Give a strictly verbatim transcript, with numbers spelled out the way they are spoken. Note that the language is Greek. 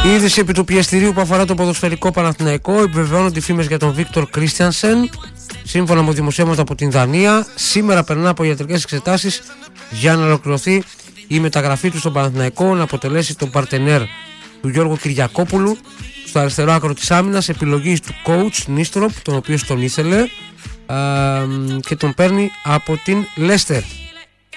Η είδηση επί του πιεστηρίου που αφορά το ποδοσφαιρικό Παναθηναϊκό, επιβεβαιώνονται οι φήμες για τον Βίκτορ Κρίστιανσεν. Σύμφωνα με δημοσιεύματα από την Δανία, σήμερα περνά από ιατρικές εξετάσεις για να ολοκληρωθεί η μεταγραφή του στον Παναθηναϊκό, να αποτελέσει τον παρτενέρ του Γιώργου Κυριακόπουλου στο αριστερό άκρο της άμυνας, επιλογής του coach Νίστροπ, τον οποίο τον ήθελε, α, και τον παίρνει από την Λέστερ.